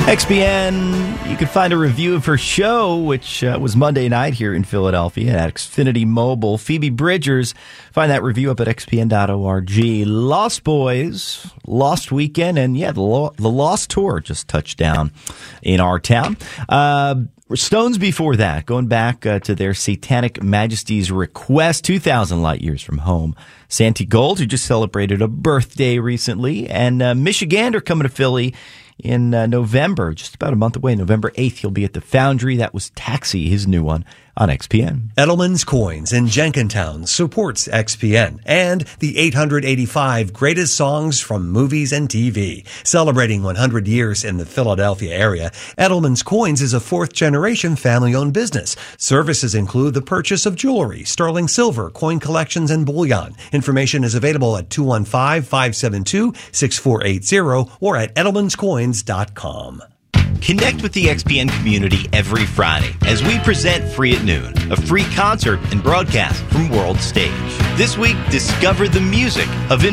XPN, you can find a review of her show, which was Monday night here in Philadelphia at Xfinity Mobile. Phoebe Bridgers, find that review up at xpn.org. Lost Boys, Lost Weekend, and the Lost Tour just touched down in our town. Stones before that, going back to their Satanic Majesty's Request, 2,000 Light Years from Home. Santi Gold, who just celebrated a birthday recently, and Michigander coming to Philly in November, just about a month away. November 8th, he'll be at the Foundry. That was Taxi, his new one on XPN. Edelman's Coins in Jenkintown supports XPN and the 885 greatest songs from movies and TV. Celebrating 100 years in the Philadelphia area, Edelman's Coins is a fourth-generation family-owned business. Services include the purchase of jewelry, sterling silver, coin collections, and bullion. Information is available at 215-572-6480 or at edelmanscoins.com. Connect with the XPN community every Friday as we present Free at Noon, a free concert and broadcast from World Stage. This week, discover the music of